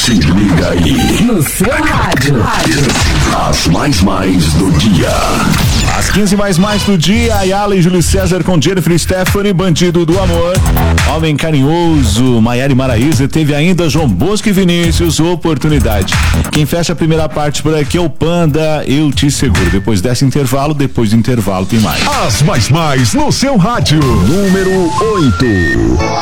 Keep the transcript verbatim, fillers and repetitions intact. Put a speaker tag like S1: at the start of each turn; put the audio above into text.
S1: Se liga aí.
S2: No seu rádio.
S1: As mais mais do dia.
S3: As quinze mais mais do dia, Ayala e Júlio César com Jennifer Stephanie, Bandido do Amor, Homem Carinhoso, Maiara e Maraísa, teve ainda João Bosco e Vinícius, Oportunidade. Quem fecha a primeira parte por aqui é o Panda, Eu Te Seguro. Depois desse intervalo, depois do intervalo tem mais.
S4: As mais mais no seu rádio.
S1: Número oito.